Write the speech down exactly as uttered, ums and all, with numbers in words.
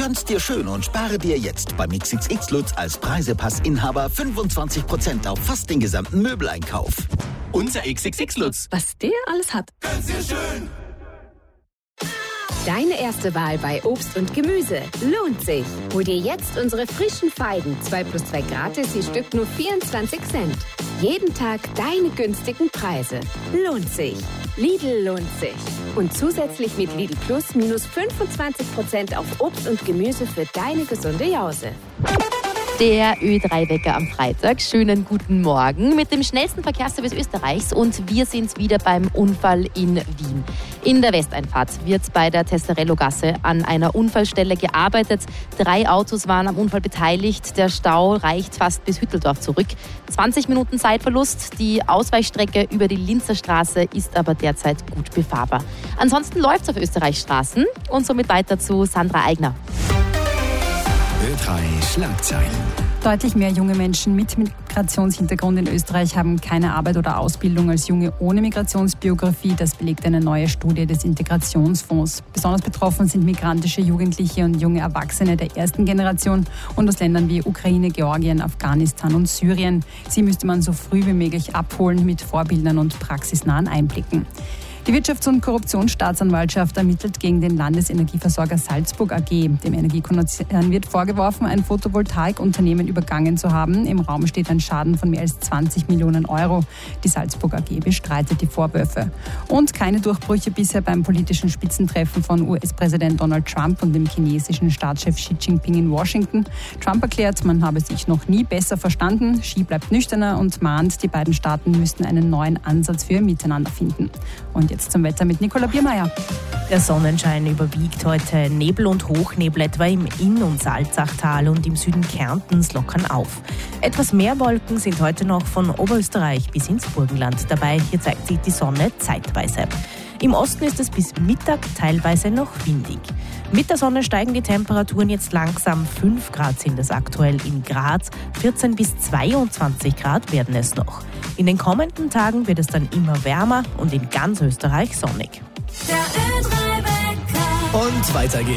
Gönn's dir schön und spare dir jetzt beim X X X Lutz als Preisepassinhaber fünfundzwanzig Prozent auf fast den gesamten Möbeleinkauf. Unser X X X Lutz. Was der alles hat. Gönn's dir schön. Deine erste Wahl bei Obst und Gemüse lohnt sich. Hol dir jetzt unsere frischen Feigen. zwei plus zwei gratis, je Stück nur vierundzwanzig Cent. Jeden Tag deine günstigen Preise. Lohnt sich. Lidl lohnt sich. Und zusätzlich mit Lidl Plus minus fünfundzwanzig Prozent auf Obst und Gemüse für deine gesunde Jause. Der Ö drei Wecker am Freitag. Schönen guten Morgen mit dem schnellsten Verkehrsservice Österreichs und wir sind wieder beim Unfall in Wien. In der Westeinfahrt wird bei der Tesserello-Gasse an einer Unfallstelle gearbeitet. Drei Autos waren am Unfall beteiligt. Der Stau reicht fast bis Hütteldorf zurück. zwanzig Minuten Zeitverlust. Die Ausweichstrecke über die Linzer Straße ist aber derzeit gut befahrbar. Ansonsten läuft es auf Österreichs Straßen und somit weiter zu Sandra Eigner. Ö drei Schlagzeilen. Deutlich mehr junge Menschen mit Migrationshintergrund in Österreich haben keine Arbeit oder Ausbildung als Junge ohne Migrationsbiografie. Das belegt eine neue Studie des Integrationsfonds. Besonders betroffen sind migrantische Jugendliche und junge Erwachsene der ersten Generation und aus Ländern wie Ukraine, Georgien, Afghanistan und Syrien. Sie müsste man so früh wie möglich abholen mit Vorbildern und praxisnahen Einblicken. Die Wirtschafts- und Korruptionsstaatsanwaltschaft ermittelt gegen den Landesenergieversorger Salzburg A G. Dem Energiekonzern wird vorgeworfen, ein Photovoltaikunternehmen übergangen zu haben. Im Raum steht ein Schaden von mehr als zwanzig Millionen Euro. Die Salzburg A G bestreitet die Vorwürfe. Und keine Durchbrüche bisher beim politischen Spitzentreffen von U S-Präsident Donald Trump und dem chinesischen Staatschef Xi Jinping in Washington. Trump erklärt, man habe sich noch nie besser verstanden. Xi bleibt nüchterner und mahnt, die beiden Staaten müssten einen neuen Ansatz für ihr Miteinander finden. Und jetzt zum Wetter mit Nicola Biermeier. Der Sonnenschein überwiegt heute. Nebel und Hochnebel etwa im Inn- und Salzachtal und im Süden Kärntens lockern auf. Etwas mehr Wolken sind heute noch von Oberösterreich bis ins Burgenland dabei. Hier zeigt sich die Sonne zeitweise. Im Osten ist es bis Mittag teilweise noch windig. Mit der Sonne steigen die Temperaturen jetzt langsam. fünf Grad sind es aktuell in Graz, vierzehn bis zweiundzwanzig Grad werden es noch. In den kommenden Tagen wird es dann immer wärmer und in ganz Österreich sonnig. Und weiter geht's.